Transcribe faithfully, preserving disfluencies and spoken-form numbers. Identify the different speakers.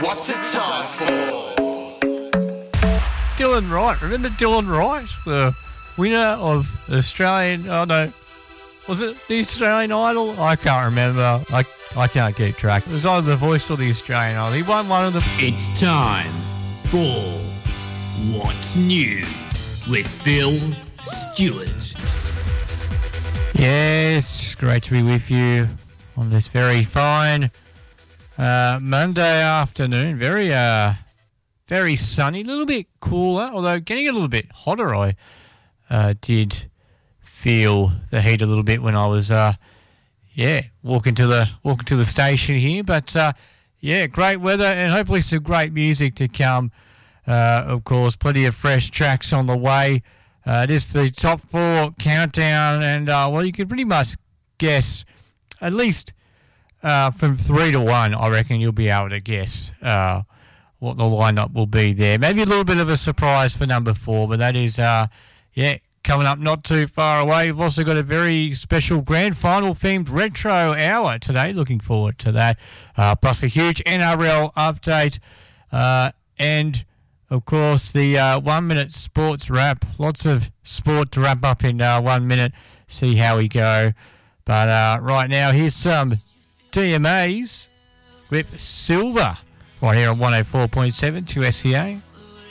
Speaker 1: What's it time for?
Speaker 2: Dylan Wright. Remember Dylan Wright? The winner of the Australian... Oh, no. Was it the Australian Idol? I can't remember. I, I can't keep track. It was either The Voice or the Australian Idol. He won one of the...
Speaker 3: It's time for What's New with Bill Stewart.
Speaker 2: Yes, great to be with you on this very fine uh, Monday afternoon. Very, uh, very sunny, a little bit cooler, although getting a little bit hotter. I uh, did feel the heat a little bit when I was, uh, yeah, walking to the walking to the station here. But uh, yeah, great weather and hopefully some great music to come. Uh, of course, plenty of fresh tracks on the way. Uh, it is the top four countdown, and uh, well, you can pretty much guess at least uh, from three to one. I reckon you'll be able to guess uh, what the lineup will be there. Maybe a little bit of a surprise for number four, but that is, uh, yeah, coming up not too far away. We've also got a very special grand final themed retro hour today. Looking forward to that. Uh, plus a huge N R L update uh, and. Of course, the uh, one-minute sports wrap. Lots of sport to wrap up in uh, one minute. See how we go. But uh, right now, here's some D M As with Silver. Right here on one oh four point seven to S E A.